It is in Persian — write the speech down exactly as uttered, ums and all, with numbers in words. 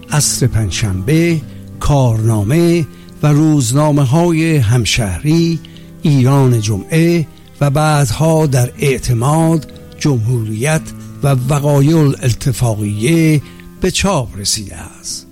عصر پنجشنبه، کارنامه و روزنامه های همشهری، ایران جمعه و بعدها در اعتماد، جمهوریت و وقایع الاتفاقیه به چاپ رسیده است.